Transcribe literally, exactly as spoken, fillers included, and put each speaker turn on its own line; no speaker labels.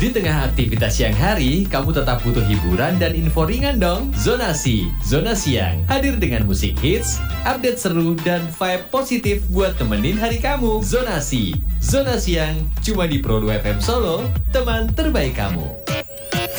Di tengah aktivitas siang hari, kamu tetap butuh hiburan dan info ringan dong. Zonasi, Zona Siang, hadir dengan musik hits, update seru, dan vibe positif buat temenin hari kamu. Zonasi, Zona Siang, cuma di Pro dua F M Solo, teman terbaik kamu.